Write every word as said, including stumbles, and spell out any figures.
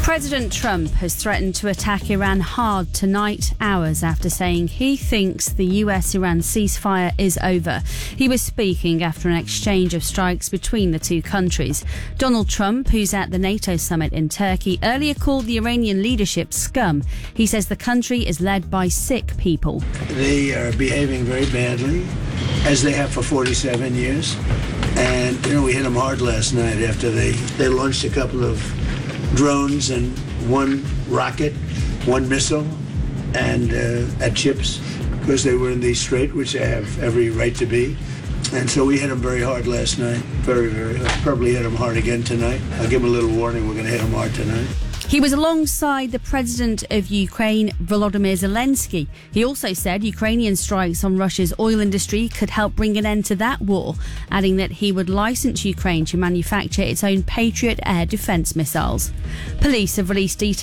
President Trump has threatened to attack Iran hard tonight, hours after saying he thinks the U S-Iran ceasefire is over. He was speaking after an exchange of strikes between the two countries. Donald Trump, who's at the NATO summit in Turkey, earlier called the Iranian leadership scum. He says the country is led by sick people. They are behaving very badly, as they have for forty-seven years. And, you know, we hit them hard last night after they, they launched a couple of drones and one rocket, one missile, and uh, at chips, because they were in the strait, which they have every right to be. And so we hit them very hard last night, very, very hard. Probably hit them hard again tonight. I'll give them a little warning, we're going to hit them hard tonight. He was alongside the president of Ukraine, Volodymyr Zelensky. He also said Ukrainian strikes on Russia's oil industry could help bring an end to that war, adding that he would license Ukraine to manufacture its own Patriot air defence missiles. Police have released details